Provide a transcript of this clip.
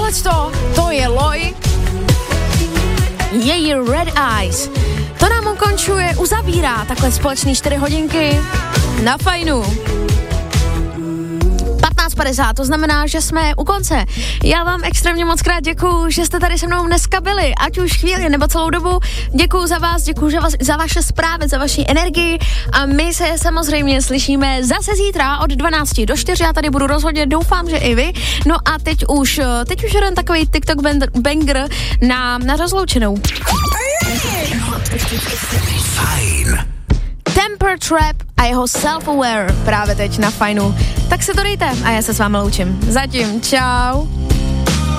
to je Loj. Její Red Eyes. To nám uzavírá takhle společný 4 hodinky na Fajnu. 15:50, to znamená, že jsme u konce. Já vám extrémně moc krát děkuju, že jste tady se mnou dneska byli, ať už chvíli nebo celou dobu. Děkuju za vás, děkuju za vaše zprávy, za vaši energii a my se samozřejmě slyšíme zase zítra od 12 do 4. Já tady budu rozhodně, doufám, že i vy. No a teď už jeden takový TikTok banger na rozloučenou. Fajn. Temper Trap a jeho Self-Aware právě teď na Fajnu. Tak se to dejte a já se s vámi loučím. Zatím, čau.